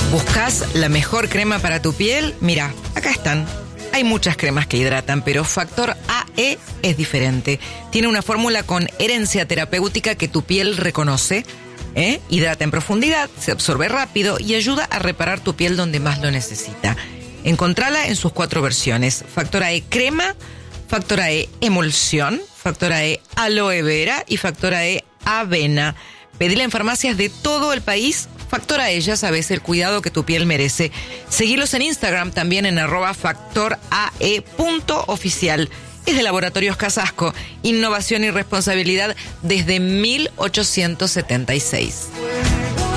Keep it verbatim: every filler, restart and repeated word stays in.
¿Buscas la mejor crema para tu piel? Mira, acá están. Hay muchas cremas que hidratan, pero Factor A E es diferente. Tiene una fórmula con herencia terapéutica que tu piel reconoce. ¿eh? Hidrata en profundidad, se absorbe rápido y ayuda a reparar tu piel donde más lo necesita. Encontrala en sus cuatro versiones. Factor A E crema, Factor A E emulsión, Factor A E aloe vera y Factor A E avena. Pedila en farmacias de todo el país. Factor A E, ya sabes, el cuidado que tu piel merece. Seguilos en Instagram también en arroba factorae punto oficial. Es de Laboratorios Casasco. Innovación y responsabilidad desde mil ochocientos setenta y seis.